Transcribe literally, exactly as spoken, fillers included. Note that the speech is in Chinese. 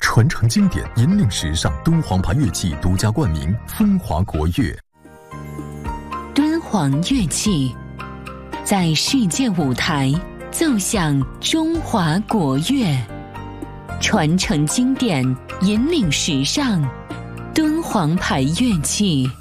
传承经典，引领时尚，敦煌牌乐器独家冠名风华国乐。 敦煌乐器在世界舞台奏响中华国乐，传承经典，引领时尚，敦煌牌乐器。